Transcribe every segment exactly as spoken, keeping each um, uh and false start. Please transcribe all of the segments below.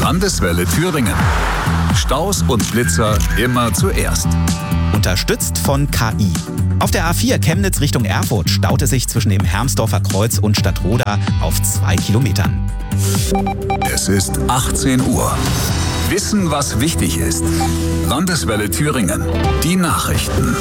Landeswelle Thüringen. Staus und Blitzer immer zuerst. Unterstützt von K I. Auf der A vier Chemnitz Richtung Erfurt staut es sich zwischen dem Hermsdorfer Kreuz und Stadtroda auf zwei Kilometern. Es ist achtzehn Uhr. Wissen, was wichtig ist. Landeswelle Thüringen. Die Nachrichten.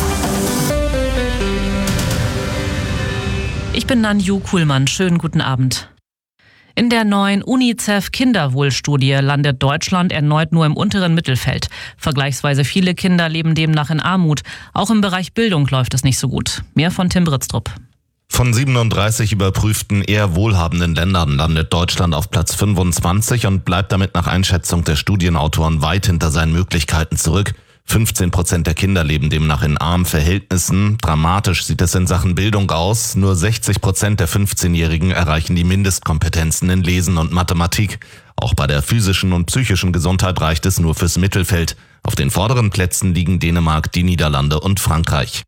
Ich bin Nanju Kuhlmann. Schönen guten Abend. In der neuen UNICEF-Kinderwohlstudie landet Deutschland erneut nur im unteren Mittelfeld. Vergleichsweise viele Kinder leben demnach in Armut. Auch im Bereich Bildung läuft es nicht so gut. Mehr von Tim Britztrup. Von siebenunddreißig überprüften eher wohlhabenden Ländern landet Deutschland auf Platz fünfundzwanzig und bleibt damit nach Einschätzung der Studienautoren weit hinter seinen Möglichkeiten zurück. fünfzehn Prozent der Kinder leben demnach in armen Verhältnissen. Dramatisch sieht es in Sachen Bildung aus. Nur sechzig Prozent der fünfzehnjährigen erreichen die Mindestkompetenzen in Lesen und Mathematik. Auch bei der physischen und psychischen Gesundheit reicht es nur fürs Mittelfeld. Auf den vorderen Plätzen liegen Dänemark, die Niederlande und Frankreich.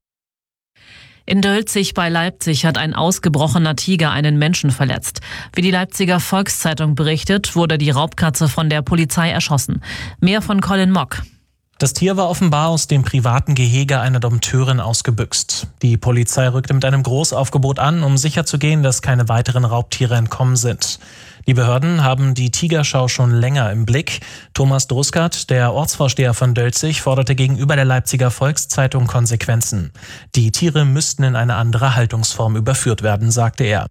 In Dölzig bei Leipzig hat ein ausgebrochener Tiger einen Menschen verletzt. Wie die Leipziger Volkszeitung berichtet, wurde die Raubkatze von der Polizei erschossen. Mehr von Colin Mock. Das Tier war offenbar aus dem privaten Gehege einer Dompteurin ausgebüxt. Die Polizei rückte mit einem Großaufgebot an, um sicherzugehen, dass keine weiteren Raubtiere entkommen sind. Die Behörden haben die Tigerschau schon länger im Blick. Thomas Druskert, der Ortsvorsteher von Dölzig, forderte gegenüber der Leipziger Volkszeitung Konsequenzen. Die Tiere müssten in eine andere Haltungsform überführt werden, sagte er.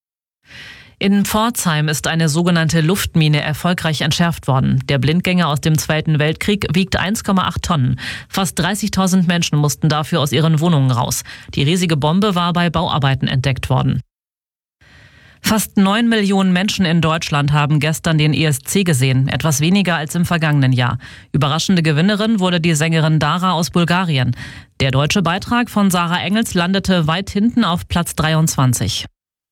In Pforzheim ist eine sogenannte Luftmine erfolgreich entschärft worden. Der Blindgänger aus dem Zweiten Weltkrieg wiegt eins Komma acht Tonnen. Fast dreißigtausend Menschen mussten dafür aus ihren Wohnungen raus. Die riesige Bombe war bei Bauarbeiten entdeckt worden. Fast neun Millionen Menschen in Deutschland haben gestern den E S C gesehen, etwas weniger als im vergangenen Jahr. Überraschende Gewinnerin wurde die Sängerin Dara aus Bulgarien. Der deutsche Beitrag von Sarah Engels landete weit hinten auf Platz dreiundzwanzig.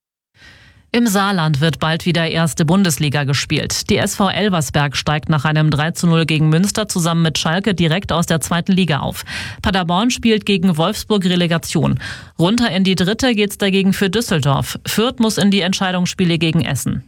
Im Saarland wird bald wieder erste Bundesliga gespielt. Die S V Elversberg steigt nach einem drei zu null gegen Münster zusammen mit Schalke direkt aus der zweiten Liga auf. Paderborn spielt gegen Wolfsburg Relegation. Runter in die dritte geht's dagegen für Düsseldorf. Fürth muss in die Entscheidungsspiele gegen Essen.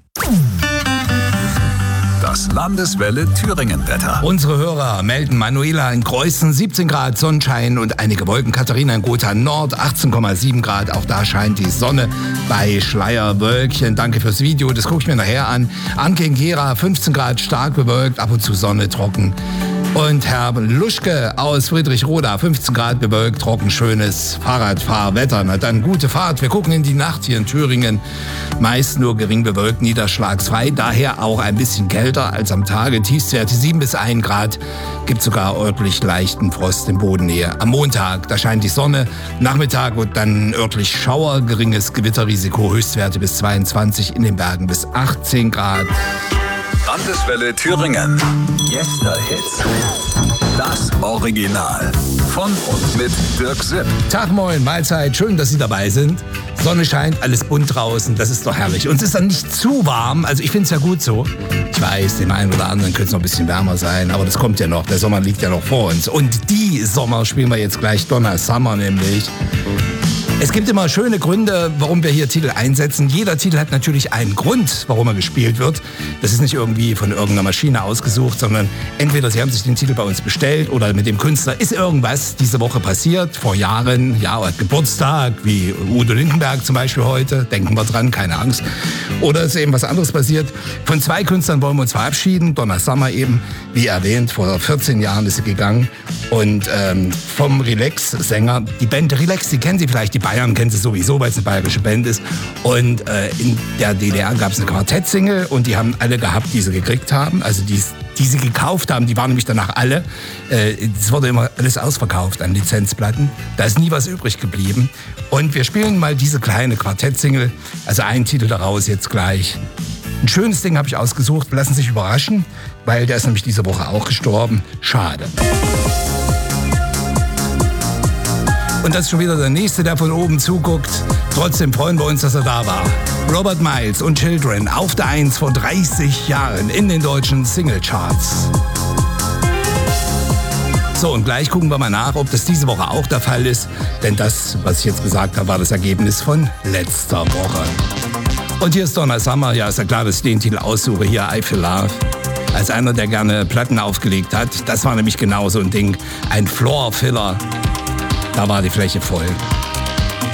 Das Landeswelle Thüringen-Wetter. Unsere Hörer melden Manuela in Kreuzen siebzehn Grad Sonnenschein und einige Wolken. Katharina in Gotha Nord achtzehn Komma sieben Grad. Auch da scheint die Sonne bei Schleierwölkchen. Danke fürs Video, das gucke ich mir nachher an. Anke in Gera fünfzehn Grad stark bewölkt, ab und zu Sonne trocken. Und Herr Luschke aus Friedrichroda, fünfzehn Grad bewölkt, trocken, schönes Fahrradfahrwetter. Na dann gute Fahrt. Wir gucken in die Nacht hier in Thüringen. Meist nur gering bewölkt, niederschlagsfrei. Daher auch ein bisschen kälter als am Tage. Tiefstwerte sieben bis ein Grad. Gibt sogar örtlich leichten Frost in Bodennähe. Am Montag, da scheint die Sonne. Nachmittag wird dann örtlich Schauer. Geringes Gewitterrisiko. Höchstwerte bis zweiundzwanzig, in den Bergen bis achtzehn Grad. Landeswelle Thüringen. Yesterhits. Das Original. Von und mit Dirk Sipp. Tag, moin, Mahlzeit. Schön, dass Sie dabei sind. Sonne scheint, alles bunt draußen. Das ist doch herrlich. Und es ist dann nicht zu warm. Also ich finde es ja gut so. Ich weiß, dem einen oder anderen könnte es noch ein bisschen wärmer sein. Aber das kommt ja noch. Der Sommer liegt ja noch vor uns. Und die Sommer spielen wir jetzt gleich. Donna Summer nämlich. Es gibt immer schöne Gründe, warum wir hier Titel einsetzen. Jeder Titel hat natürlich einen Grund, warum er gespielt wird. Das ist nicht irgendwie von irgendeiner Maschine ausgesucht, sondern entweder Sie haben sich den Titel bei uns bestellt oder mit dem Künstler ist irgendwas diese Woche passiert, vor Jahren, ja, er hat Geburtstag, wie Udo Lindenberg zum Beispiel heute, denken wir dran, keine Angst. Oder ist eben was anderes passiert. Von zwei Künstlern wollen wir uns verabschieden. Donna Summer eben, wie erwähnt, vor vierzehn Jahren ist sie gegangen. Und ähm, vom Relax-Sänger, die Band Relax, die kennen Sie vielleicht, die Bayern kennen Sie sowieso, weil es eine bayerische Band ist. Und äh, in der D D R gab es eine Quartettsingle und die haben alle gehabt, die sie gekriegt haben. Also die, die sie gekauft haben, die waren nämlich danach alle. Äh, es wurde immer alles ausverkauft an Lizenzplatten. Da ist nie was übrig geblieben. Und wir spielen mal diese kleine Quartettsingle, also einen Titel daraus jetzt gleich. Ein schönes Ding habe ich ausgesucht, lassen Sie sich überraschen, weil der ist nämlich diese Woche auch gestorben. Schade. Und das ist schon wieder der Nächste, der von oben zuguckt. Trotzdem freuen wir uns, dass er da war. Robert Miles und Children auf der eins vor dreißig Jahren in den deutschen Singlecharts. So, und gleich gucken wir mal nach, ob das diese Woche auch der Fall ist. Denn das, was ich jetzt gesagt habe, war das Ergebnis von letzter Woche. Und hier ist Donna Summer. Ja, ist ja klar, dass ich den Titel aussuche. Hier, I Feel Love. als einer, der gerne Platten aufgelegt hat. Das war nämlich genau so ein Ding, ein Floor Filler. Da war die Fläche voll.